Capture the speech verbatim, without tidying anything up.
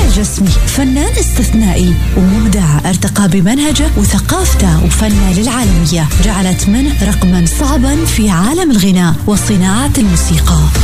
الجسمي فنان استثنائي ومبدع، ارتقى بمنهجه وثقافته وفنه للعالمية، جعلت منه رقما صعبا في عالم الغناء وصناعة الموسيقى.